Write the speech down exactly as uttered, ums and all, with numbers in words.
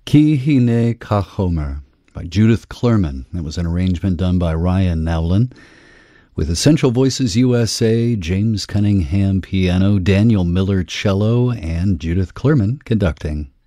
Kihine Kachomer by Judith Clerman. It was an arrangement done by Ryan Nowlin, with Essential Voices U S A, James Cunningham piano, Daniel Miller cello, and Judith Clerman conducting.